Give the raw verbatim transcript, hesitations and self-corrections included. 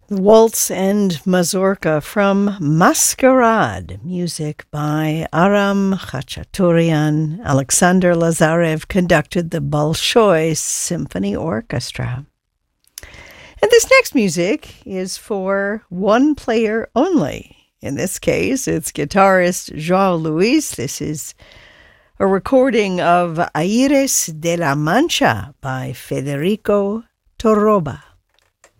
The Waltz and Mazurka from Masquerade, music by Aram Khachaturian. Alexander Lazarev conducted the Bolshoi Symphony Orchestra. And this next music is for one player only. In this case, it's guitarist João Luis. This is a recording of Aires de la Mancha by Federico Torroba.